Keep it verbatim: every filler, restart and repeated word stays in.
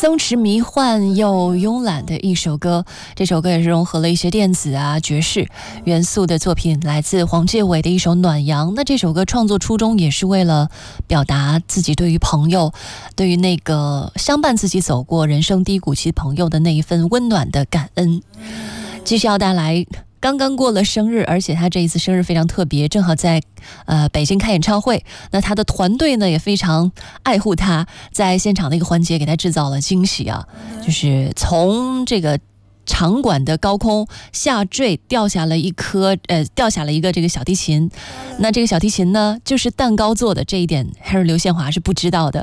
松弛迷幻又慵懒的一首歌，这首歌也是融合了一些电子啊爵士元素的作品，来自黄介伟的一首暖阳。那这首歌创作初衷也是为了表达自己对于朋友，对于那个相伴自己走过人生低谷期朋友的那一份温暖的感恩。继续要带来刚刚过了生日，而且他这一次生日非常特别，正好在呃北京开演唱会。那他的团队呢也非常爱护他，在现场的一个环节给他制造了惊喜啊，就是从这个场馆的高空下坠，掉下了一颗呃掉下了一个这个小提琴。那这个小提琴呢就是蛋糕做的，这一点还是刘宪华是不知道的。